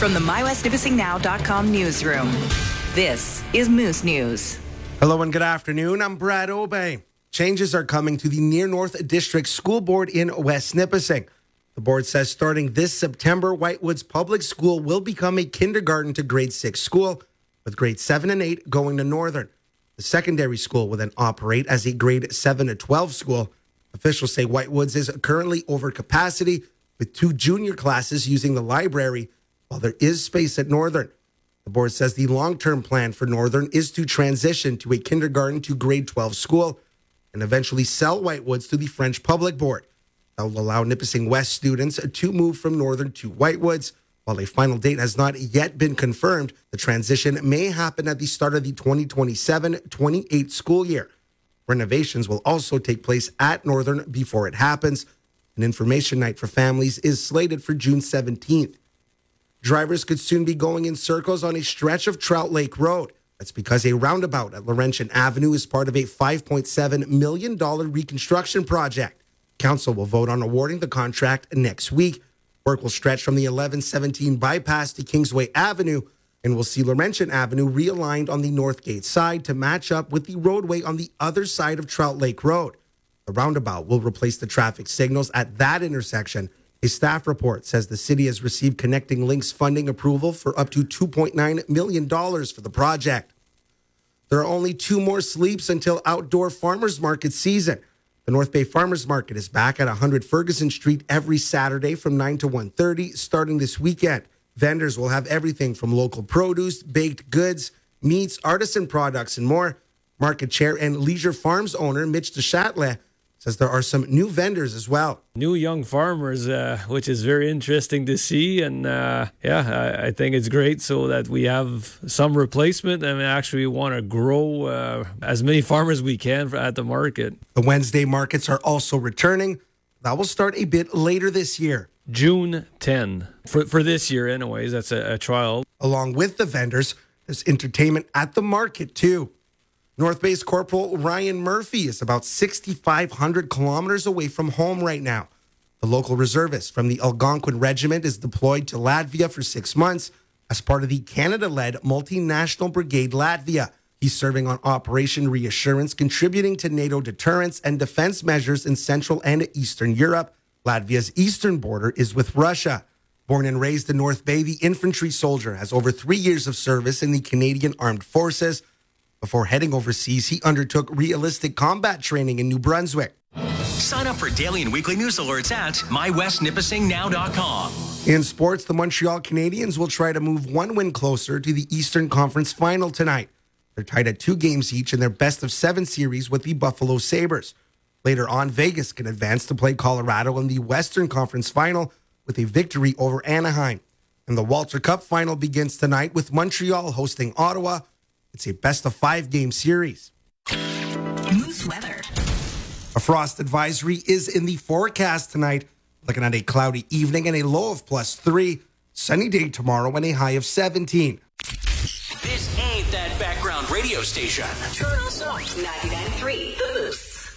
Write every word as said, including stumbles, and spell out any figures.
From the my west nipissing now dot com newsroom, this is Moose News. Hello and good afternoon. I'm Brad Obey. Changes are coming to the Near North District School Board in West Nipissing. The board says starting this September, Whitewoods Public School will become a kindergarten to grade six school, with grade seven and eight going to Northern. The secondary school will then operate as a grade seven to twelve school. Officials say Whitewoods is currently over capacity, with two junior classes using the library, while there is space at Northern. The board says the long-term plan for Northern is to transition to a kindergarten to grade twelve school and eventually sell Whitewoods to the French Public Board. That will allow Nipissing West students to move from Northern to Whitewoods. While a final date has not yet been confirmed, the transition may happen at the start of the twenty twenty-seven twenty-eight school year. Renovations will also take place at Northern before it happens. An information night for families is slated for June seventeenth. Drivers could soon be going in circles on a stretch of Trout Lake Road. That's because a roundabout at Laurentian Avenue is part of a five point seven million dollars reconstruction project. Council will vote on awarding the contract next week. Work will stretch from the eleven seventeen bypass to Kingsway Avenue and will see Laurentian Avenue realigned on the Northgate side to match up with the roadway on the other side of Trout Lake Road. The roundabout will replace the traffic signals at that intersection. A staff report says the city has received Connecting Links funding approval for up to two point nine million dollars for the project. There are only two more sleeps until outdoor farmers market season. The North Bay Farmers Market is back at one hundred Ferguson Street every Saturday from nine to one thirty starting this weekend. Vendors will have everything from local produce, baked goods, meats, artisan products, and more. Market chair and Leisure Farms owner Mitch DeChâtelet says there are some new vendors as well. New young farmers, uh, which is very interesting to see. And uh, yeah, I, I think it's great so that we have some replacement and actually want to grow uh, as many farmers we can at the market. The Wednesday markets are also returning. That will start a bit later this year. June tenth. For, for this year anyways, that's a, a trial. Along with the vendors, there's entertainment at the market too. North Bay's Corporal Ryan Murphy is about six thousand five hundred kilometers away from home right now. The local reservist from the Algonquin Regiment is deployed to Latvia for six months as part of the Canada-led Multinational Brigade Latvia. He's serving on Operation Reassurance, contributing to NATO deterrence and defense measures in Central and Eastern Europe. Latvia's eastern border is with Russia. Born and raised in North Bay, the infantry soldier has over three years of service in the Canadian Armed Forces. Before heading overseas, he undertook realistic combat training in New Brunswick. Sign up for daily and weekly news alerts at my west nipissing now dot com. In sports, the Montreal Canadiens will try to move one win closer to the Eastern Conference Final tonight. They're tied at two games each in their best of seven series with the Buffalo Sabres. Later on, Vegas can advance to play Colorado in the Western Conference Final with a victory over Anaheim. And the Walter Cup Final begins tonight with Montreal hosting Ottawa. It's a best-of-five game series. Moose weather. A frost advisory is in the forecast tonight. Looking at a cloudy evening and a low of plus three. Sunny day tomorrow and a high of seventeen. This ain't that background radio station. Turn us up. ninety-nine point three.